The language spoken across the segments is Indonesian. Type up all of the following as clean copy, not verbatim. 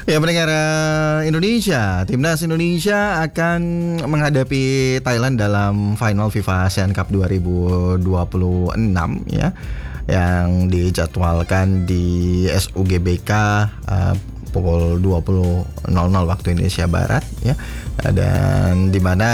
Ya pendengar Indonesia, timnas Indonesia akan menghadapi Thailand dalam final FIFA ASEAN Cup 2026 ya, yang dijadwalkan di SUGBK pukul 20.00 waktu Indonesia Barat ya, dan di mana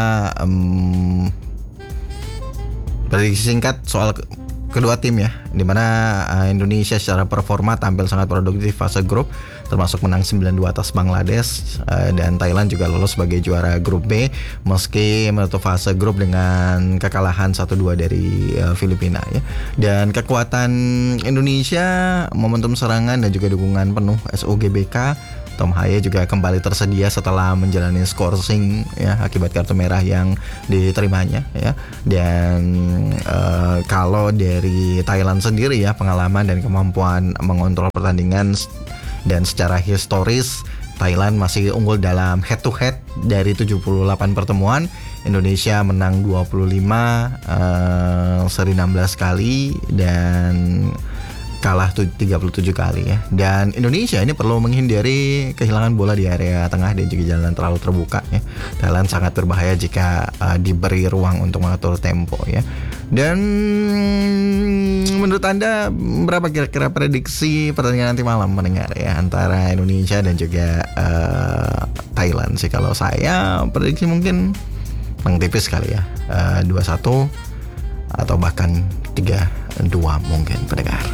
prediksi singkat soal kedua tim ya, di mana Indonesia secara performa tampil sangat produktif fase grup, termasuk menang 9-2 atas Bangladesh, dan Thailand juga lolos sebagai juara grup B meski menutup fase grup dengan kekalahan 1-2 dari Filipina ya. Dan kekuatan Indonesia, momentum serangan dan juga dukungan penuh SUGBK, Tom Haye juga kembali tersedia setelah menjalani skorsing ya akibat kartu merah yang diterimanya ya. Dan kalau dari Thailand sendiri ya, pengalaman dan kemampuan mengontrol pertandingan dan secara historis Thailand masih unggul dalam head to head. Dari 78 pertemuan, Indonesia menang 25, seri 16 kali dan kalah 37 kali ya. Dan Indonesia ini perlu menghindari kehilangan bola di area tengah dan juga jalan terlalu terbuka ya. Thailand sangat berbahaya jika diberi ruang untuk mengatur tempo ya. Dan menurut Anda berapa kira-kira prediksi pertandingan nanti malam mendengar ya antara Indonesia dan juga Thailand sih? Kalau saya prediksi mungkin menang tipis kali ya, 2-1 atau bahkan 3-2 mungkin pendengar.